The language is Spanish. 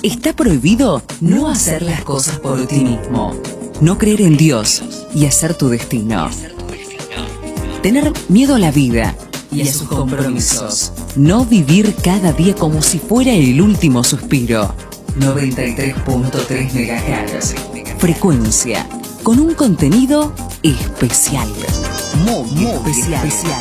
Está prohibido no hacer las cosas por ti mismo, no creer en Dios y hacer tu destino. Tener miedo a la vida y a sus compromisos. No vivir cada día como si fuera el último suspiro. 93.3 MHz. Frecuencia. Con un contenido especial. Muy especial.